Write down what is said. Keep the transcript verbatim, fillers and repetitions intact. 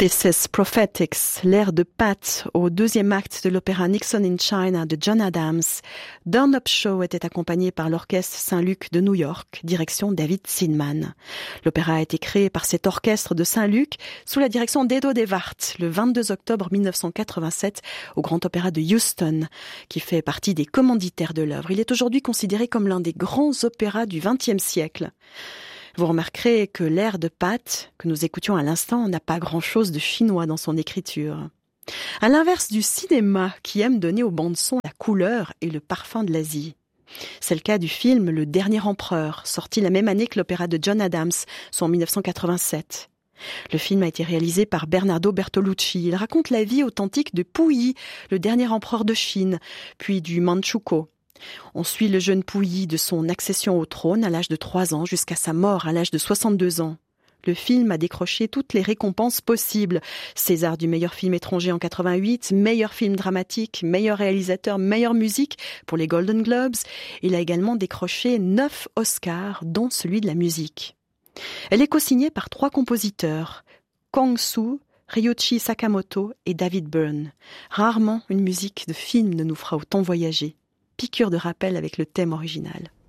This is Prophetics, l'air de Pat au deuxième acte de l'opéra Nixon in China de John Adams. Turn Up Show était accompagné par l'orchestre Saint-Luc de New York, direction David Zinman. L'opéra a été créé par cet orchestre de Saint-Luc sous la direction d'Edo Devart le vingt-deux octobre mille neuf cent quatre-vingt-sept au Grand Opéra de Houston, qui fait partie des commanditaires de l'œuvre. Il est aujourd'hui considéré comme l'un des grands opéras du vingtième siècle. Vous remarquerez que l'air de Pat, que nous écoutions à l'instant, n'a pas grand-chose de chinois dans son écriture. À l'inverse du cinéma, qui aime donner aux bandes-son la couleur et le parfum de l'Asie. C'est le cas du film Le Dernier Empereur, sorti la même année que l'opéra de John Adams, soit en mille neuf cent quatre-vingt-sept. Le film a été réalisé par Bernardo Bertolucci. Il raconte la vie authentique de Puyi, le dernier empereur de Chine, puis du Manchukuo. On suit le jeune Puyi de son accession au trône à l'âge de trois ans jusqu'à sa mort à l'âge de soixante-deux ans. Le film a décroché toutes les récompenses possibles. César du meilleur film étranger en quatre-vingt-huit, meilleur film dramatique, meilleur réalisateur, meilleure musique pour les Golden Globes. Il a également décroché neuf Oscars, dont celui de la musique. Elle est co-signée par trois compositeurs, Kang Soo, Ryuichi Sakamoto et David Byrne. Rarement une musique de film ne nous fera autant voyager. Piqûre de rappel avec le thème original.